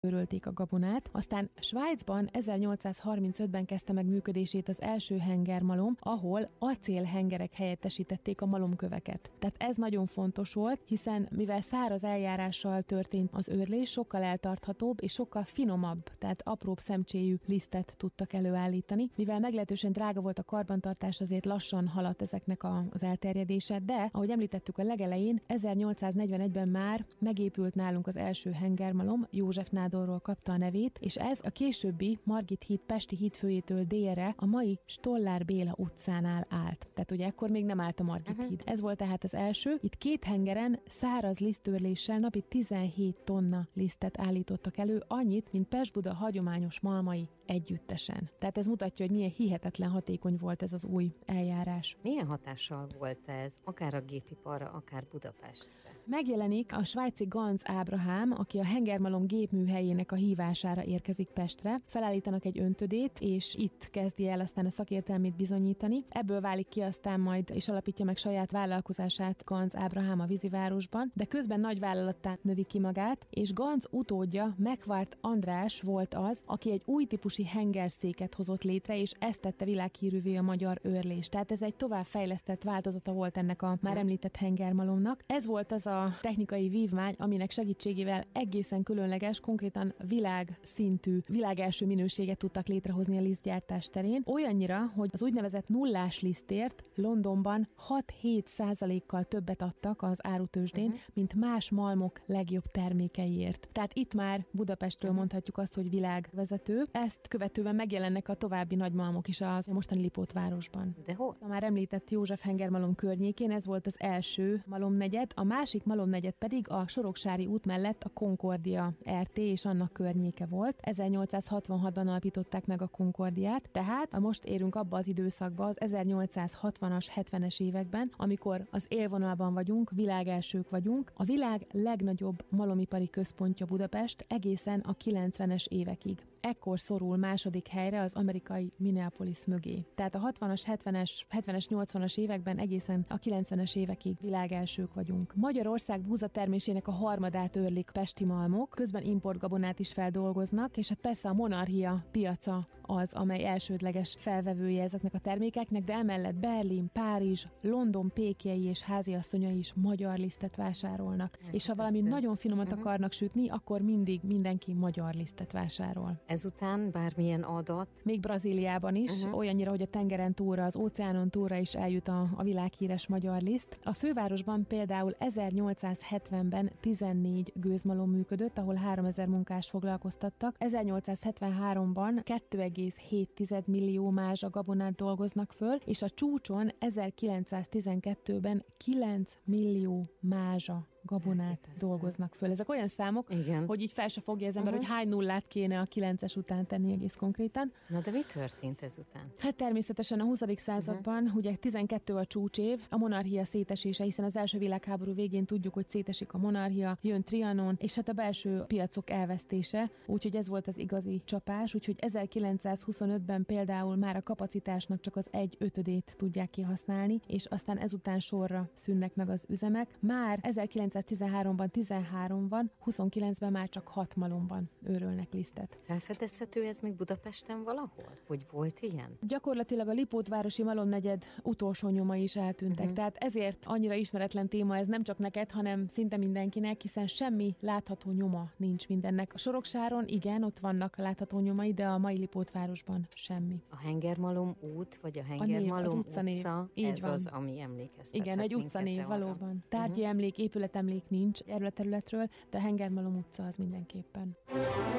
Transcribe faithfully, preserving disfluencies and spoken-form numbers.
őrölték a gabonát. Aztán Svájcban ezernyolcszázharmincötben kezdte meg működését az első hengermalom, ahol acélhengerek helyettesítették a malomköveket. Tehát ez nagyon fontos volt, hiszen mivel száraz eljárással történt az őrlés, sokkal eltarthatóbb és sokkal finomabb, tehát apróbb szemcséjű lisztet tudtak előállítani. Mivel meglehetősen drága volt a karbantartás, azért lassan haladt ezeknek a, az elterjedése, de ahogy említettük a legelején, ezernyolcszáznegyvenegyben már megépült nálunk az első hengermalom, József nádorról kapta a nevét, és ez a későbbi Margit híd Pesti hídfőjétől délre a mai Stollár Béla utcánál állt. Tehát ugye ekkor még nem állt a Margit uh-huh. híd. Ez volt tehát az első. Itt két hengeren száraz lisztőrléssel napi tizenhét tonna lisztet állítottak elő, annyit, mint Pest-Buda hagyományos malmai együttesen. Tehát ez mutatja, hogy milyen hihetetlen hatékony volt ez az új eljárás. Milyen hatással volt ez, akár a gépiparra, akár Budapestre? Megjelenik a svájci Ganz Ábrahám, aki a hengermalom gépműhelyének a hívására érkezik Pestre. Felállítanak egy öntödét, és itt kezdi el aztán a szakértelmét bizonyítani. Ebből válik ki aztán majd, és alapítja meg saját vállalkozását Ganz Ábrahám a vízivárosban, de közben nagy vállalattá növi ki magát, és Ganz utódja, Megvárt András volt az, aki egy új típusú hengerszéket hozott létre, és ezt tette világhírűvé a magyar őrlés. Tehát ez egy továbbfejlesztett változata volt ennek a már említett hengermalomnak. Ez volt az a technikai vívmány, aminek segítségével egészen különleges, konkrétan világszintű, világelső minőséget tudtak létrehozni a lisztgyártás terén. Olyannyira, hogy az úgynevezett nullás lisztért Londonban hat-hét százalékkal többet adtak az árutőzsdén, uh-huh. mint más malmok legjobb termékeiért. Tehát itt már Budapestről uh-huh. mondhatjuk azt, hogy világvezető. Ezt követően megjelennek a további nagymalmok is az mostani Lipótvárosban. De hol? A már említett József hengermalom környékén, ez volt az első malomnegyed, a másik malomnegyed pedig a Soroksári út mellett a Concordia er té és annak környéke volt. ezernyolcszázhatvanhatban alapították meg a Concordiát, tehát a most érünk abba az időszakba, az ezernyolcszázhatvanas, hetvenes években, amikor az élvonalban vagyunk, világelsők vagyunk. A világ legnagyobb malomipari központja Budapest egészen a kilencvenes évekig. Ekkor szorul második helyre az amerikai Minneapolis mögé. Tehát a hatvanas, hetvenes, hetvenes, nyolcvanas években egészen a kilencvenes évekig világelsők vagyunk. Magyarország búzatermésének a harmadát őrlik pesti malmok, közben importgabonát is feldolgoznak, és hát persze a Monarchia piaca az, amely elsődleges felvevője ezeknek a termékeknek, de emellett Berlin, Párizs, London pékjei és háziasszonyai is magyar lisztet vásárolnak. Nem, és ha valami ezt nagyon finomat uh-huh. akarnak sütni, akkor mindig mindenki magyar lisztet vásárol. Ezután bármilyen adat? Még Brazíliában is, uh-huh. olyannyira, hogy a tengeren túlra, az óceánon túlra is eljut a, a világhíres magyar liszt. A fővárosban például ezernyolcszázhetvenben tizennégy gőzmalom működött, ahol háromezer munkást foglalkoztattak. ezernyolcszázhetvenháromban kettő egész hét millió mázsa gabonát dolgoznak föl, és a csúcson ezerkilencszáztizenkettőben kilenc millió mázsa gabonát Elképesztő. dolgoznak föl. Ezek olyan számok, igen. hogy így fel se fogja az ember, uh-huh. hogy hány nullát kéne a kilences után tenni egész konkrétan. Na de mi történt ezután? Hát természetesen a huszadik században, uh-huh. ugye tizenkettő a csúcsév, a monarchia szétesése, hiszen az első világháború végén tudjuk, hogy szétesik a monarchia, jön Trianon, és hát a belső piacok elvesztése, úgyhogy ez volt az igazi csapás, úgyhogy ezerkilencszázhuszonötben például már a kapacitásnak csak az egy ötödét tudják kihasználni, és aztán ezután sorra szűnnek meg az üzemek. Már ezerkilencszáztizenháromban, tizenháromban, huszonkilencben már csak hat malomban őrölnek lisztet. Felfedezhető ez még Budapesten valahol? Hogy volt ilyen? Gyakorlatilag a Lipótvárosi malomnegyed utolsó nyomai is eltűntek. Uh-huh. Tehát ezért annyira ismeretlen téma ez nem csak neked, hanem szinte mindenkinek, hiszen semmi látható nyoma nincs mindennek. A Soroksáron igen, ott vannak látható nyomai, de a mai Lipótvárosban semmi. A hengermalom út, vagy a hengermalom utca, ez van. Az, ami emlékeztet. Igen, egy utcanév valóban. Tárgyi uh-huh. emlék, épületemlék nincs erről a területről, de a hengermalom utca az mindenképpen.